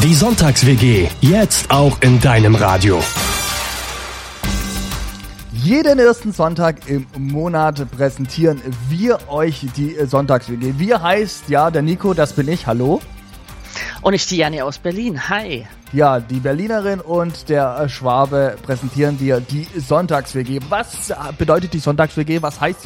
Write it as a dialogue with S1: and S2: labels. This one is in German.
S1: Die Sonntags-WG, jetzt auch in deinem Radio.
S2: Jeden ersten Sonntag im Monat präsentieren wir euch die Sonntags-WG. Wir heißt, ja, der Nico, das bin ich, hallo.
S3: Und ich die Janni aus Berlin, hi.
S2: Ja, die Berlinerin und der Schwabe präsentieren dir die Sonntags-WG. Was bedeutet die Sonntags-WG? Was heißt